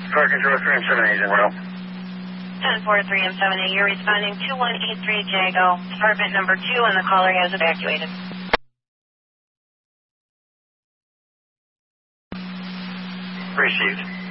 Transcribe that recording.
Car control 3 and 7 agent, well. 10-4-3 and 7A, you're responding 2183 Jago, apartment number 2, and the caller has evacuated. Received.